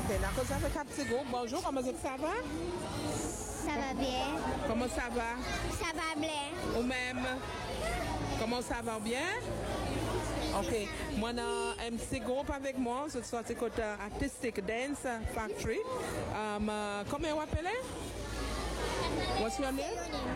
Ok, la cause avec un petit groupe. Bonjour, comment est-ce que ça va? Ça va bien. Comment ça va? Ça va bien. Ou même? Comment ça va bien? Ok, moi j'ai un petit groupe avec moi, ce soit côté Artistic Dance Factory. Comment vous appelez? What's your name?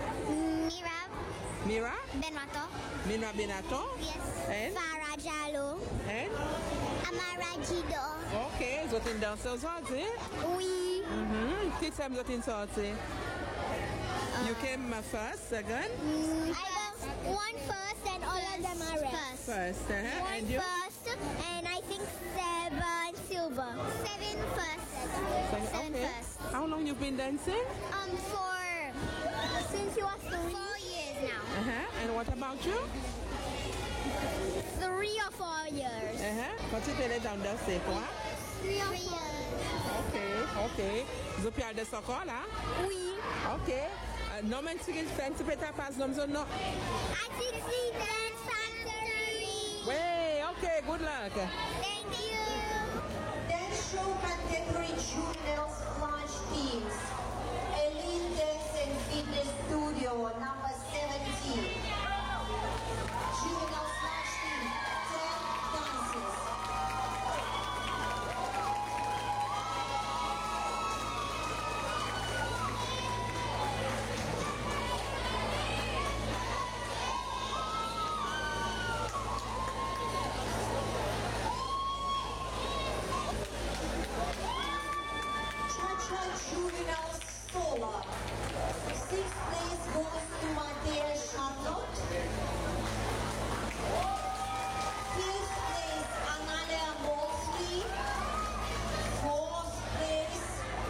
Mira Benato. Mira Benato? Yes. And? Farah Jallo. And? Amara Jido. Ok, vous êtes dansé aujourd'hui? Oui. Qui time vous êtes sorti? You came first, second? I was one first and all of them are red. First, One and you? first and I think 7 silver. 7 first. Seven Okay. first. How long you been dancing? Since you was 4 years now. And what about you? 3 or 4 years. Quand tu étais dans le c'est quoi? 3 or 4 years. Ok. Vous avez de encore là? Oui. Ok. Non, mais tu fais un petit peu ta passe, non, non. Artistic Dance Factory. Ouais, ok, good luck. Thank you. Dance show category juniors launch teams. Elite Dance and Fitness Studio number 17. Juniors launch team, 10 dances. Juvenile Sola. 6th place goes to Matea Charlotte. 5th place Analia Mosley. 4th place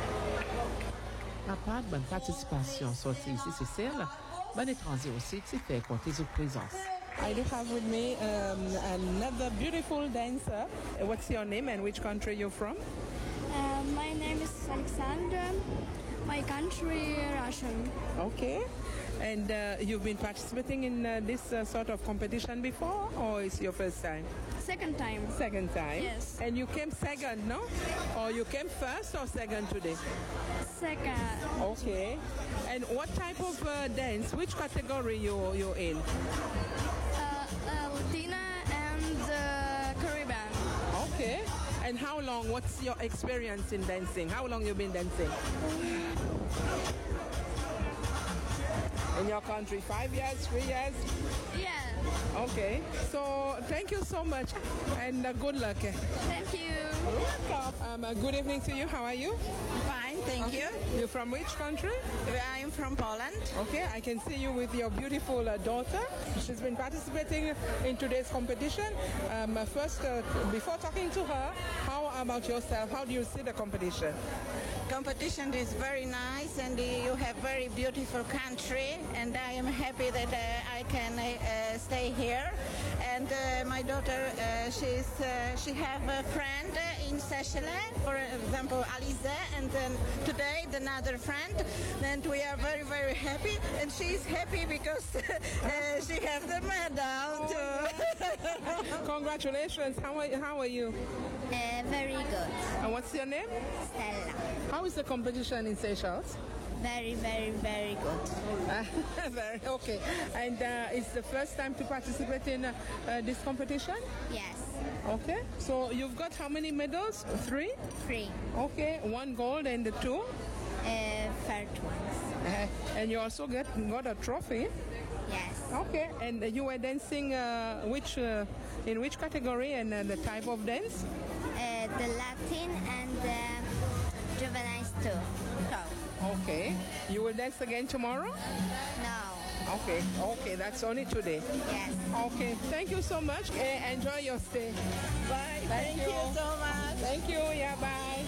À part de bonne participation sortie ici, c'est celle. Bonne étranger aussi, tu fais compter votre présence. I do have with me another beautiful dancer. What's your name and which country you're from? My name is Alexandra. My country, Russian. Okay. And you've been participating in this sort of competition before, or it's your first time? Second time. Second time? Yes. And you came second, no? Or you came first or second today? Second. Okay. And what type of dance, which category you're in? Latina and Caribbean. Okay. And how long, what's your experience in dancing? How long you been dancing? In your country, 5 years, 3 years? Yeah. Okay. So thank you so much and good luck. Thank you. Welcome. Good evening to you. How are you? Fine, thank you. You're from which country? I am from Poland. Okay, I can see you with your beautiful daughter. She's been participating in today's competition. First, before talking to her, how about yourself? How do you see the competition? Competition is very nice and you have very beautiful country and I am happy that I can stay here. And my daughter, she have a friend in Seychelles, for example, Alize, and then today another friend. And we are very, very happy. And she is happy because she has the medal too. Congratulations. How are you? Very good. And what's your name? Stella. How is the competition in Seychelles? Very, very, very good. Okay. And it's the first time to participate in this competition? Yes. Okay. So you've got how many medals? 3? 3. Okay. 1 gold and 2? Third ones. And you also got a trophy? Yes. Okay. And you were dancing in which category and the type of dance? The Latin and the Juveniles too. So. Okay. You will dance again tomorrow? No. Okay, that's only today. Yes. Okay, thank you so much. Enjoy your stay. Bye. Thank you so much. Thank you. Yeah, bye.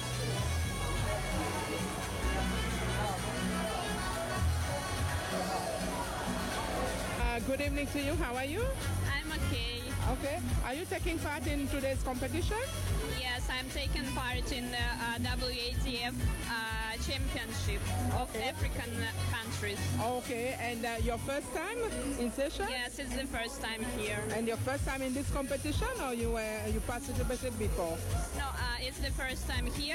Good evening to you. How are you? I'm okay. Okay. Are you taking part in today's competition? Yes, I'm taking part in the WATF championship of African countries. Okay. And your first time in session? Yes, it's the first time here. And your first time in this competition, or you participated before? No, it's the first time here.